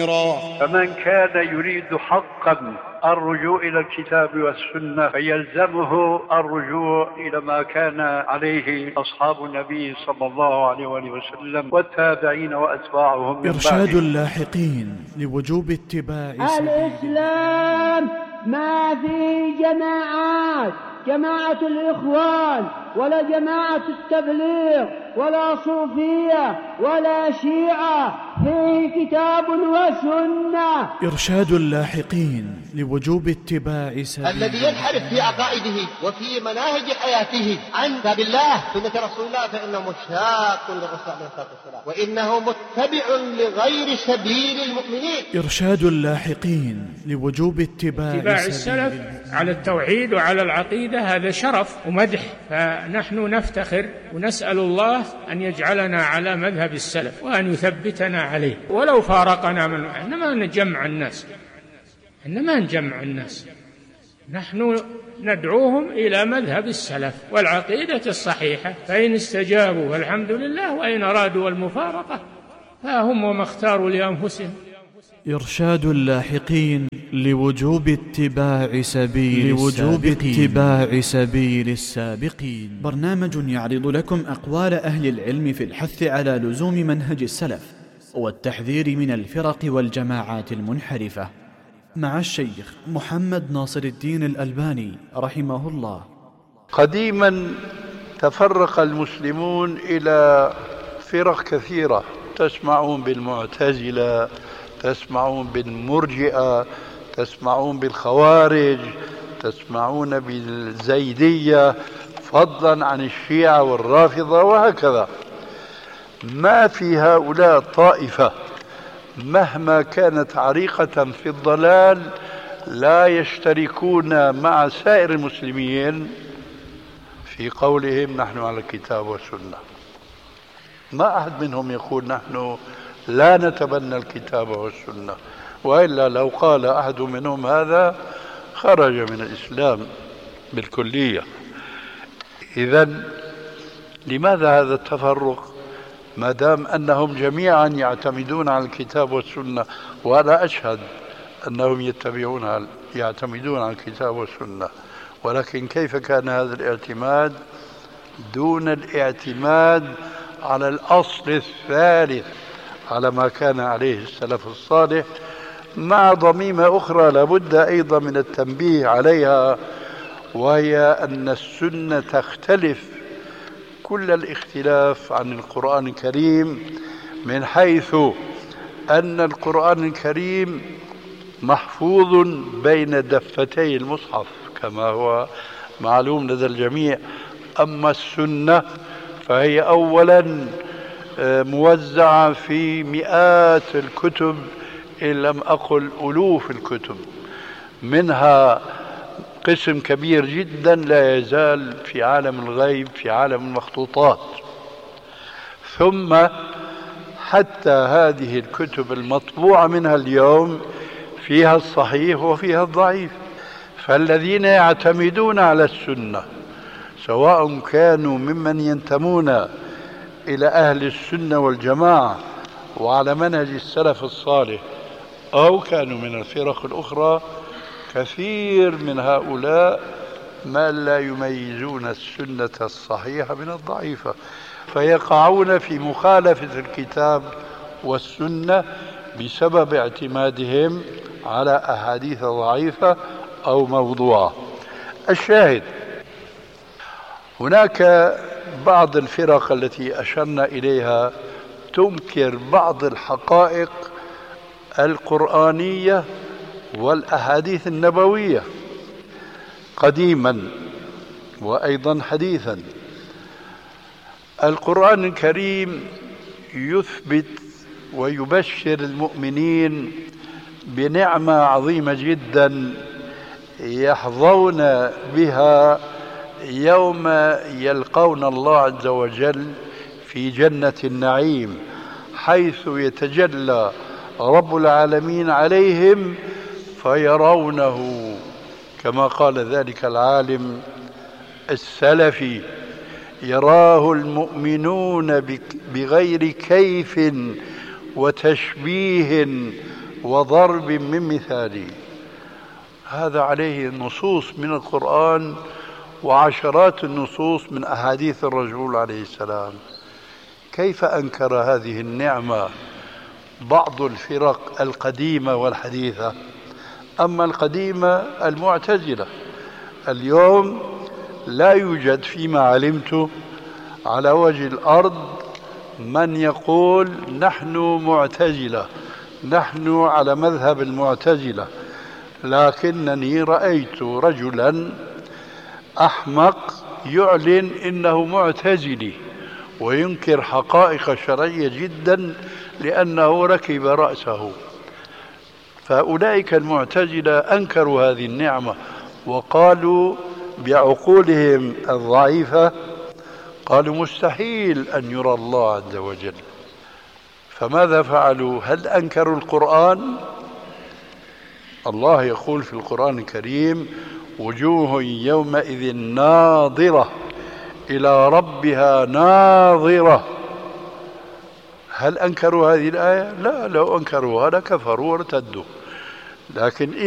فمن كان يريد حقا الرجوع إلى الكتاب والسنة فيلزمه الرجوع إلى ما كان عليه أصحاب النبي صلى الله عليه وسلم والتابعين وأتباعهم من إرشاد اللاحقين لوجوب اتباع الإسلام ما في جماعات، جماعة الإخوان ولا جماعة التبليغ ولا صوفية ولا شيعة، فيه كتاب وسنة. إرشاد اللاحقين لوجوب اتباع سبيل الذي ينحرف في عقائده وفي مناهج حياته عن كتاب الله سنة رسول الله فإنه مشاق للرسول عليه الصلاة والسلام، وإنه متبع لغير سبيل المؤمنين. إرشاد اللاحقين لوجوب اتباع السلف على التوحيد وعلى العقيدة، هذا شرف ومدح، فنحن نفتخر ونسأل الله أن يجعلنا على مذهب السلف وأن يثبتنا عليه ولو فارقنا من إنما نجمع الناس، نحن ندعوهم إلى مذهب السلف والعقيدة الصحيحة، فإن استجابوا فالحمد لله، وإن أرادوا المفارقة فهم وما اختاروا لأنفسهم. إرشاد اللاحقين لوجوب اتباع سبيل السابقين، برنامج يعرض لكم أقوال أهل العلم في الحث على لزوم منهج السلف والتحذير من الفرق والجماعات المنحرفة، مع الشيخ محمد ناصر الدين الألباني رحمه الله. قديما تفرق المسلمون إلى فرق كثيرة، تسمعون بالمعتزلة، تسمعون بالمرجئة، تسمعون بالخوارج، تسمعون بالزيدية، فضلا عن الشيعة والرافضة، وهكذا. ما في هؤلاء طائفة مهما كانت عريقة في الضلال لا يشتركون مع سائر المسلمين في قولهم نحن على الكتاب والسنة. ما أحد منهم يقول نحن لا نتبنى الكتاب والسنة، وإلا لو قال أحد منهم هذا خرج من الإسلام بالكلية. إذن لماذا هذا التفرق ما دام أنهم جميعا يعتمدون على الكتاب والسنة؟ وأنا أشهد أنهم يعتمدون على الكتاب والسنة، ولكن كيف كان هذا الاعتماد دون الاعتماد على الأصل الثالث على ما كان عليه السلف الصالح، مع ضميمة أخرى لابد أيضا من التنبيه عليها، وهي أن السنة تختلف كل الاختلاف عن القرآن الكريم، من حيث أن القرآن الكريم محفوظ بين دفتي المصحف كما هو معلوم لدى الجميع، أما السنة فهي أولا موزعة في مئات الكتب إن لم أقل ألوف الكتب، منها قسم كبير جدا لا يزال في عالم الغيب، في عالم المخطوطات. ثم حتى هذه الكتب المطبوعة منها اليوم فيها الصحيح وفيها الضعيف، فالذين يعتمدون على السنة سواء كانوا ممن ينتمون إلى أهل السنة والجماعة وعلى منهج السلف الصالح أو كانوا من الفرق الأخرى، كثير من هؤلاء ما لا يميزون السنة الصحيحة من الضعيفة، فيقعون في مخالفة الكتاب والسنة بسبب اعتمادهم على أحاديث ضعيفة أو موضوعة. الشاهد، هناك بعض الفرق التي أشرنا إليها تنكر بعض الحقائق القرآنية والأحاديث النبوية قديما وأيضا حديثا. القرآن الكريم يثبت ويبشر المؤمنين بنعمة عظيمة جدا يحظون بها يوم يلقون الله عز وجل في جنة النعيم، حيث يتجلى رب العالمين عليهم فيرونه كما قال ذلك العالم السلفي: يراه المؤمنون بغير كيف وتشبيه وضرب من مثاله. هذا عليه نصوص من القرآن وعشرات النصوص من أحاديث الرسول عليه السلام. كيف أنكر هذه النعمة بعض الفرق القديمة والحديثة؟ أما القديمة المعتزلة، اليوم لا يوجد فيما علمت على وجه الأرض من يقول نحن معتزلة، نحن على مذهب المعتزلة، لكنني رأيت رجلا أحمق يعلن إنه معتزلي وينكر حقائق شرعية جدا لأنه ركب رأسه. فأولئك المعتزلة أنكروا هذه النعمة وقالوا بعقولهم الضعيفة، قالوا مستحيل أن يرى الله عز وجل. فماذا فعلوا؟ هل أنكروا القرآن؟ الله يقول في القرآن الكريم وجوه يومئذ ناظرة إلى ربها ناظرة. هل أنكروا هذه الآية؟ لا، لو أنكروها لكفروا وارتدوا. لكن